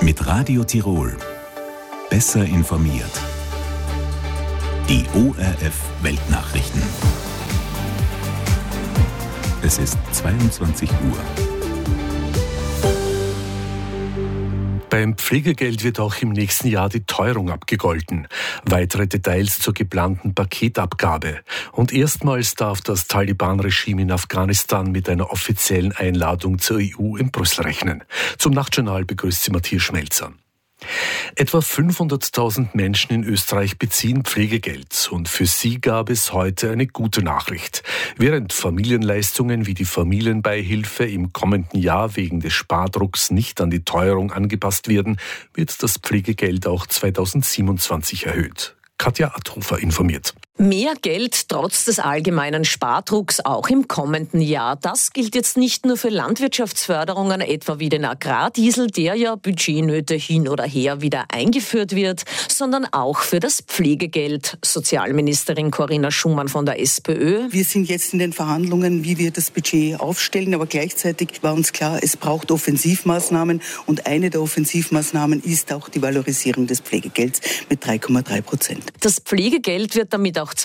Mit Radio Tirol. Besser informiert. Die ORF Weltnachrichten. Es ist 22 Uhr. Beim Pflegegeld wird auch im nächsten Jahr die Teuerung abgegolten. Weitere Details zur geplanten Paketabgabe. Und erstmals darf das Taliban-Regime in Afghanistan mit einer offiziellen Einladung zur EU in Brüssel rechnen. Zum Nachtjournal begrüßt sie Matthias Schmelzer. Etwa 500.000 Menschen in Österreich beziehen Pflegegeld und für sie gab es heute eine gute Nachricht. Während Familienleistungen wie die Familienbeihilfe im kommenden Jahr wegen des Spardrucks nicht an die Teuerung angepasst werden, wird das Pflegegeld auch 2027 erhöht. Katja Adhofer informiert. Mehr Geld trotz des allgemeinen Spardrucks auch im kommenden Jahr. Das gilt jetzt nicht nur für Landwirtschaftsförderungen, etwa wie den Agrardiesel, der ja Budgetnöte hin oder her wieder eingeführt wird, sondern auch für das Pflegegeld. Sozialministerin Corinna Schumann von der SPÖ. Wir sind jetzt in den Verhandlungen, wie wir das Budget aufstellen, aber gleichzeitig war uns klar, es braucht Offensivmaßnahmen und eine der Offensivmaßnahmen ist auch die Valorisierung des Pflegegelds mit 3,3%. Das Pflegegeld wird damit auch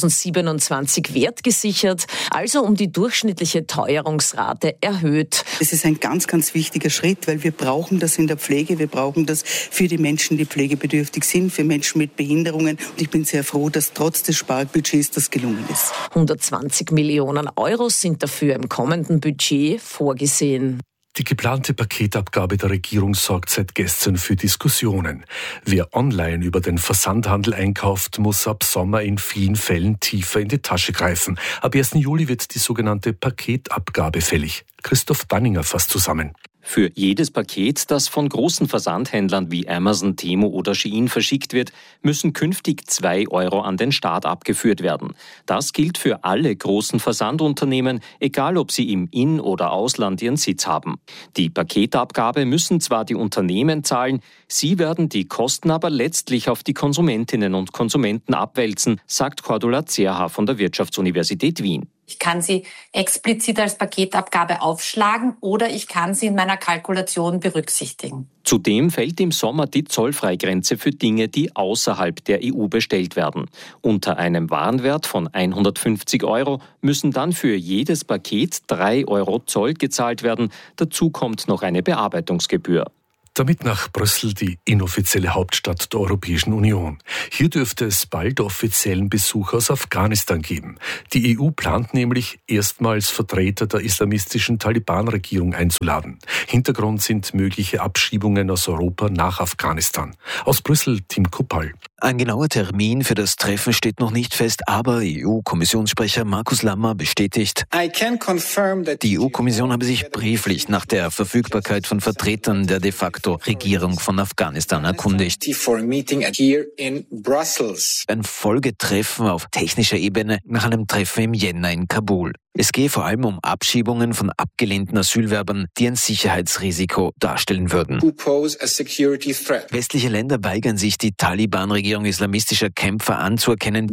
2027 wertgesichert, also um die durchschnittliche Teuerungsrate erhöht. Es ist ein ganz, ganz wichtiger Schritt, weil wir brauchen das in der Pflege, wir brauchen das für die Menschen, die pflegebedürftig sind, für Menschen mit Behinderungen. Und ich bin sehr froh, dass trotz des Sparbudgets das gelungen ist. 120 Millionen Euro sind dafür im kommenden Budget vorgesehen. Die geplante Paketabgabe der Regierung sorgt seit gestern für Diskussionen. Wer online über den Versandhandel einkauft, muss ab Sommer in vielen Fällen tiefer in die Tasche greifen. Ab 1. Juli wird die sogenannte Paketabgabe fällig. Christoph Danninger fasst zusammen. Für jedes Paket, das von großen Versandhändlern wie Amazon, Temu oder Shein verschickt wird, müssen künftig 2 Euro an den Staat abgeführt werden. Das gilt für alle großen Versandunternehmen, egal ob sie im In- oder Ausland ihren Sitz haben. Die Paketabgabe müssen zwar die Unternehmen zahlen, sie werden die Kosten aber letztlich auf die Konsumentinnen und Konsumenten abwälzen, sagt Cordula Zerha von der Wirtschaftsuniversität Wien. Ich kann sie explizit als Paketabgabe aufschlagen oder ich kann sie in meiner Kalkulation berücksichtigen. Zudem fällt im Sommer die Zollfreigrenze für Dinge, die außerhalb der EU bestellt werden. Unter einem Warenwert von 150 Euro müssen dann für jedes Paket 3 Euro Zoll gezahlt werden. Dazu kommt noch eine Bearbeitungsgebühr. Damit nach Brüssel, die inoffizielle Hauptstadt der Europäischen Union. Hier dürfte es bald offiziellen Besuch aus Afghanistan geben. Die EU plant nämlich, erstmals Vertreter der islamistischen Taliban-Regierung einzuladen. Hintergrund sind mögliche Abschiebungen aus Europa nach Afghanistan. Aus Brüssel, Tim Kuppal. Ein genauer Termin für das Treffen steht noch nicht fest, aber EU-Kommissionssprecher Markus Lammer bestätigt, die EU-Kommission habe sich brieflich nach der Verfügbarkeit von Vertretern der de facto Regierung von Afghanistan erkundigt. Ein Folgetreffen auf technischer Ebene nach einem Treffen im Jänner in Kabul. Es gehe vor allem um Abschiebungen von abgelehnten Asylwerbern, die ein Sicherheitsrisiko darstellen würden. Westliche Länder weigern sich, die Taliban-Regierung islamistischer Kämpfer anzuerkennen.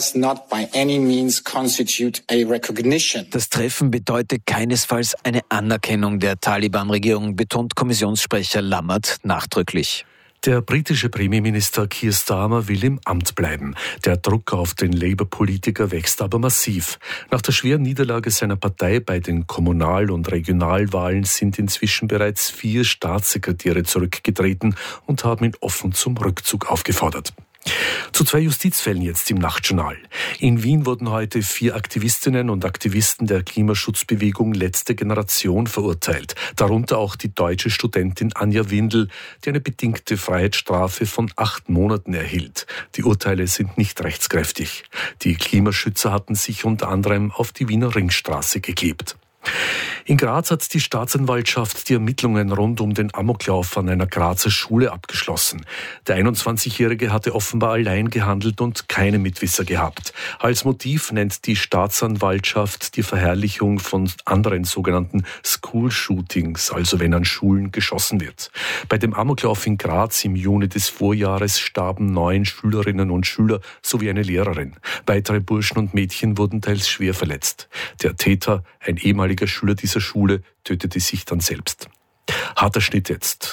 Das Treffen bedeutet keinesfalls eine Anerkennung der Taliban-Regierung, betont Kommissionssprecher Lammert nachdrücklich. Der britische Premierminister Keir Starmer will im Amt bleiben. Der Druck auf den Labour-Politiker wächst aber massiv. Nach der schweren Niederlage seiner Partei bei den Kommunal- und Regionalwahlen sind inzwischen bereits 4 Staatssekretäre zurückgetreten und haben ihn offen zum Rückzug aufgefordert. Zu 2 Justizfällen jetzt im Nachtjournal. In Wien wurden heute 4 Aktivistinnen und Aktivisten der Klimaschutzbewegung Letzte Generation verurteilt. Darunter auch die deutsche Studentin Anja Windel, die eine bedingte Freiheitsstrafe von 8 Monaten erhielt. Die Urteile sind nicht rechtskräftig. Die Klimaschützer hatten sich unter anderem auf die Wiener Ringstraße geklebt. In Graz hat die Staatsanwaltschaft die Ermittlungen rund um den Amoklauf an einer Grazer Schule abgeschlossen. Der 21-Jährige hatte offenbar allein gehandelt und keine Mitwisser gehabt. Als Motiv nennt die Staatsanwaltschaft die Verherrlichung von anderen sogenannten School-Shootings, also wenn an Schulen geschossen wird. Bei dem Amoklauf in Graz im Juni des Vorjahres starben 9 Schülerinnen und Schüler sowie eine Lehrerin. Weitere Burschen und Mädchen wurden teils schwer verletzt. Der Täter, ein ehemaliger Schüler dieser Schule, tötete sich dann selbst. Harter Schnitt jetzt.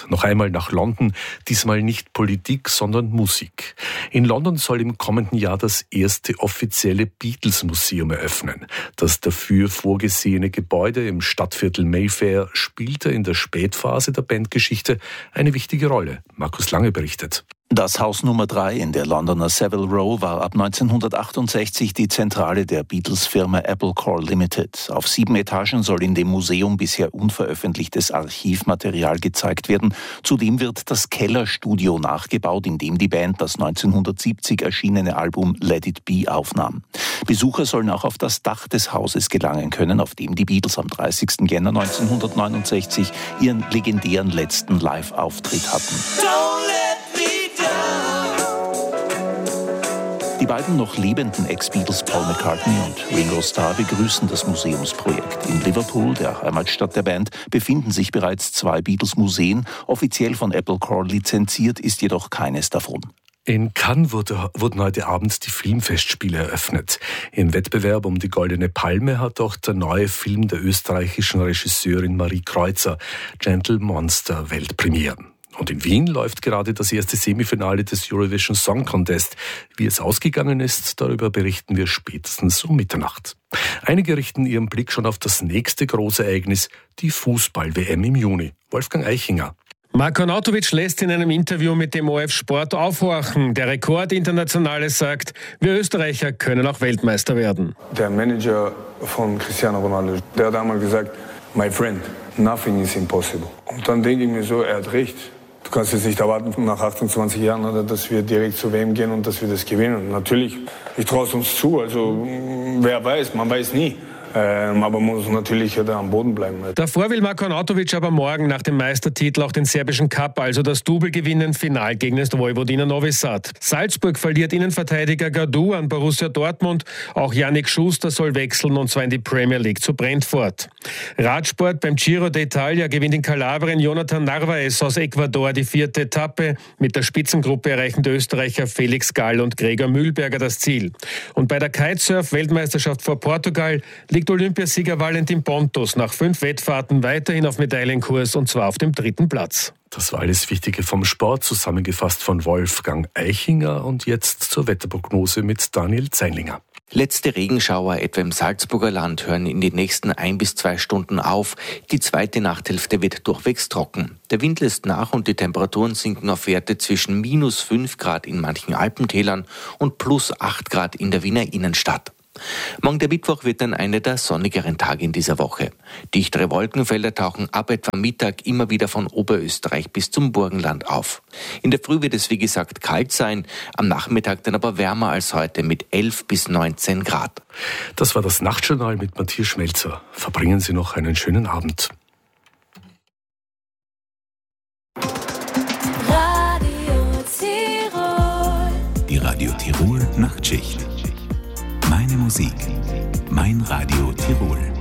Noch einmal nach London, diesmal nicht Politik, sondern Musik. In London soll im kommenden Jahr das erste offizielle Beatles-Museum eröffnen. Das dafür vorgesehene Gebäude im Stadtviertel Mayfair spielte in der Spätphase der Bandgeschichte eine wichtige Rolle. Markus Lange berichtet. Das Haus Nummer 3 in der Londoner Savile Row war ab 1968 die Zentrale der Beatles-Firma Apple Corps Limited. Auf 7 Etagen soll in dem Museum bisher unveröffentlichtes Archivmaterial gezeigt werden. Zudem wird das Kellerstudio nachgebaut, in dem die Band das 1970 erschienene Album Let It Be aufnahm. Besucher sollen auch auf das Dach des Hauses gelangen können, auf dem die Beatles am 30. Jänner 1969 ihren legendären letzten Live-Auftritt hatten. Die beiden noch lebenden Ex-Beatles Paul McCartney und Ringo Starr begrüßen das Museumsprojekt. In Liverpool, der Heimatstadt der Band, befinden sich bereits 2 Beatles-Museen. Offiziell von Apple Corps lizenziert ist jedoch keines davon. In Cannes wurden heute Abend die Filmfestspiele eröffnet. Im Wettbewerb um die Goldene Palme hat auch der neue Film der österreichischen Regisseurin Marie Kreuzer, Gentle Monster, Weltpremiere. Und in Wien läuft gerade das erste Semifinale des Eurovision Song Contest. Wie es ausgegangen ist, darüber berichten wir spätestens um Mitternacht. Einige richten ihren Blick schon auf das nächste große Ereignis, die Fußball-WM im Juni. Wolfgang Eichinger. Marko Arnautovic lässt in einem Interview mit dem ORF Sport aufhorchen. Der Rekordinternationale sagt, wir Österreicher können auch Weltmeister werden. Der Manager von Cristiano Ronaldo, der hat einmal gesagt, my friend, nothing is impossible. Und dann denke ich mir so, er hat recht. Du kannst jetzt nicht erwarten, nach 28 Jahren, oder, dass wir direkt zu WM gehen und dass wir das gewinnen. Und natürlich, ich traue es uns zu. Also, wer weiß, man weiß nie. Aber man muss natürlich da am Boden bleiben. Davor will Marko Arnautovic aber morgen nach dem Meistertitel auch den serbischen Cup, also das Double gewinnen, final gegen das Vojvodina Novi Sad. Salzburg verliert Innenverteidiger Gadu an Borussia Dortmund. Auch Yannick Schuster soll wechseln, und zwar in die Premier League zu Brentford. Radsport beim Giro d'Italia gewinnt in Kalabrien Jonathan Narvaez aus Ecuador die 4. Etappe. Mit der Spitzengruppe erreichen die Österreicher Felix Gall und Gregor Mühlberger das Ziel. Und bei der Kitesurf-Weltmeisterschaft vor Portugal liegt Olympiasieger Valentin Pontus nach 5 Wettfahrten weiterhin auf Medaillenkurs, und zwar auf dem 3. Platz. Das war alles Wichtige vom Sport, zusammengefasst von Wolfgang Eichinger. Und jetzt zur Wetterprognose mit Daniel Zeinlinger. Letzte Regenschauer etwa im Salzburger Land hören in den nächsten 1 bis 2 Stunden auf. Die zweite Nachthälfte wird durchwegs trocken. Der Wind lässt nach und die Temperaturen sinken auf Werte zwischen -5 Grad in manchen Alpentälern und +8 Grad in der Wiener Innenstadt. Morgen der Mittwoch wird dann einer der sonnigeren Tage in dieser Woche. Dichtere Wolkenfelder tauchen ab etwa Mittag immer wieder von Oberösterreich bis zum Burgenland auf. In der Früh wird es wie gesagt kalt sein, am Nachmittag dann aber wärmer als heute mit 11 bis 19 Grad. Das war das Nachtjournal mit Matthias Schmelzer. Verbringen Sie noch einen schönen Abend. Radio Tirol. Die Radio Tirol Nachtschicht. Meine Musik, mein Radio Tirol.